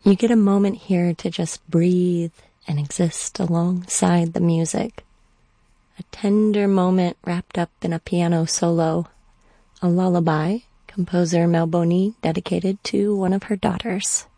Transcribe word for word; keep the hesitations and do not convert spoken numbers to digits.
You get a moment here to just breathe and exist alongside the music. A tender moment wrapped up in a piano solo, a lullaby composer Melboni dedicated to one of her daughters.